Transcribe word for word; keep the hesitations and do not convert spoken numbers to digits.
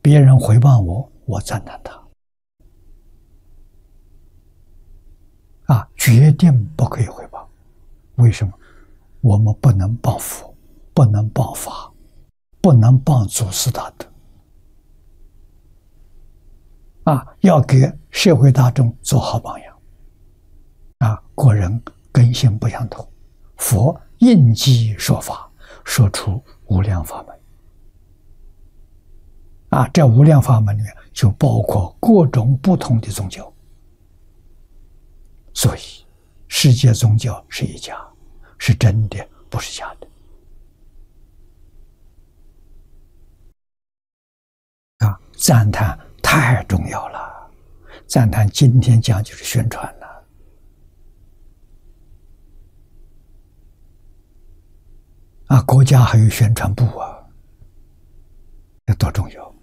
别人回报我，我赞叹他。啊，决定不可以回报。为什么？我们不能报佛，不能报法，不能报祖师大德。啊，要给社会大众做好榜样。啊，国人根性不相同，佛应机说法，说出无量法门。啊，这无量法门里面就包括各种不同的宗教。所以，世界宗教是一家，是真的，不是假的。啊，赞叹太重要了，赞叹今天讲就是宣传了。啊，国家还有宣传部啊，这多重要！